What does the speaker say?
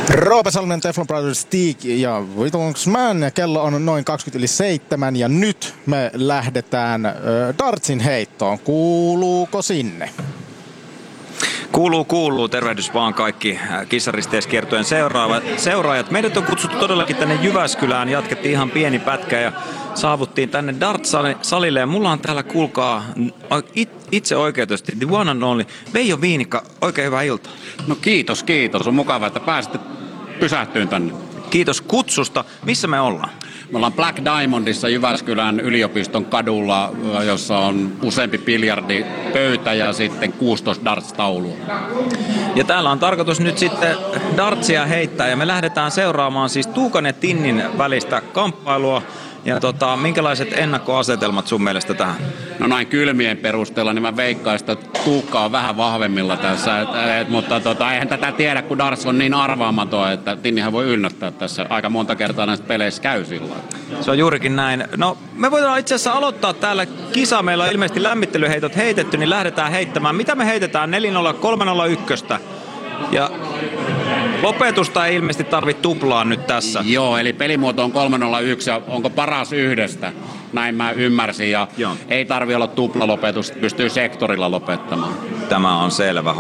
Roope Salminen, Teflon Brothers, Stig ja Wittungsman. Kello on noin 7:20 ja nyt me lähdetään dartsin heittoon. Kuuluuko sinne? Kuuluu. Tervehdys vaan kaikki Kissaristeiskiertueen seuraajat. Meidät on kutsuttu todellakin tänne Jyväskylään. Jatkettiin ihan pieni pätkä ja saavuttiin tänne Dart-salille. Ja mulla on täällä, kuulkaa, itse oikeutusti the one and only Veijo Viinikka. Oikein hyvää iltaa. No kiitos. On mukava, että pääsitte pysähtyyn tänne. Kiitos kutsusta. Missä me ollaan? Me ollaan Black Diamondissa Jyväskylän yliopiston kadulla, jossa on useampi biljardipöytä ja sitten 16 darts-taulua. Ja täällä on tarkoitus nyt sitten dartsia heittää ja me lähdetään seuraamaan siis Tuukan ja Tinnin välistä kamppailua. Ja minkälaiset ennakkoasetelmat sun mielestä tähän? No näin kylmien perusteella, niin mä veikkaan, että Tuukka on vähän vahvemmilla tässä. Mutta eihän tätä tiedä, kun darts on niin arvaamaton, että Tinnihän voi yllättää tässä. Aika monta kertaa näistä peleissä käy sillä. Se on juurikin näin. No me voidaan itse asiassa aloittaa täällä kisa. Meillä on ilmeisesti lämmittelyheitot heitetty, niin lähdetään heittämään. Mitä me heitetään? 4-0, 301. Ja lopetusta ei ilmeisesti tarvitse tuplaa nyt tässä. Joo, eli pelimuoto on 301 ja onko paras yhdestä? Näin mä ymmärsin ja ei tarvi olla tuplalopetus, pystyy sektorilla lopettamaan. Tämä on selvä